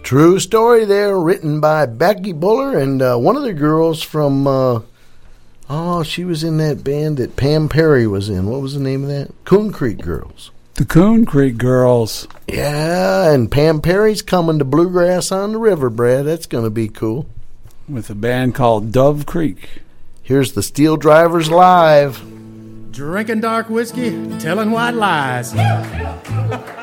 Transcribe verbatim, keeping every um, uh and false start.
True story there, written by Becky Buller and uh, one of the girls from, uh, oh, she was in that band that Pam Perry was in. What was the name of that? Coon Creek Girls. The Coon Creek Girls. Yeah, and Pam Perry's coming to Bluegrass on the River, Brad. That's going to be cool. With a band called Dove Creek. Here's the Steel Drivers live. Drinking dark whiskey, telling white lies.